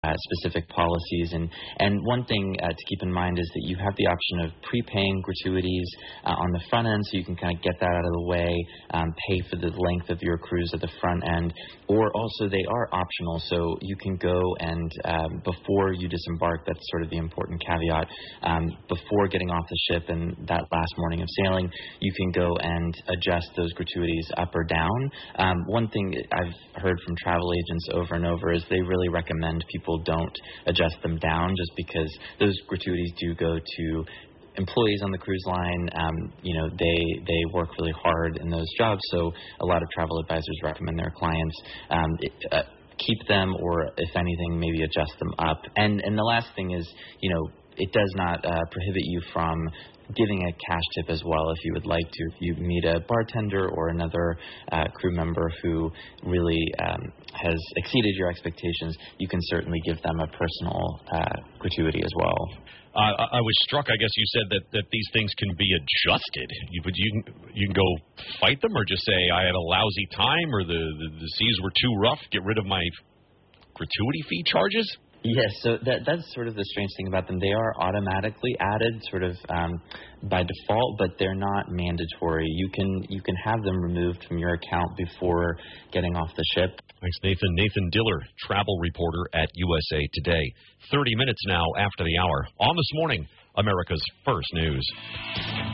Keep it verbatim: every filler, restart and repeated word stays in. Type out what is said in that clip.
Uh, specific policies. And, and one thing uh, to keep in mind is that you have the option of prepaying gratuities uh, on the front end, so you can kind of get that out of the way, um, pay for the length of your cruise at the front end, or also they are optional, so you can go and um, before you disembark, that's sort of the important caveat, um, before getting off the ship and that last morning of sailing, you can go and adjust those gratuities up or down. Um, one thing I've heard from travel agents over and over is they really recommend people don't adjust them down, just because those gratuities do go to employees on the cruise line. Um, you know, they they work really hard in those jobs, so a lot of travel advisors recommend their clients um, it, uh, keep them, or if anything, maybe adjust them up. And and the last thing is, you know, it does not uh, prohibit you from giving a cash tip as well if you would like to. If you meet a bartender or another uh, crew member who really um, has exceeded your expectations, you can certainly give them a personal uh, gratuity as well. Uh, I was struck, I guess you said that, that these things can be adjusted. You, but you, can, you can go fight them, or just say, I had a lousy time, or the, the, the seas were too rough, get rid of my gratuity fee charges? Yes, so that that's sort of the strange thing about them. They are automatically added sort of um, by default, but they're not mandatory. You can you can have them removed from your account before getting off the ship. Thanks, Nathan. Nathan Diller, travel reporter at U S A Today. thirty minutes now after the hour. On This Morning, America's First News.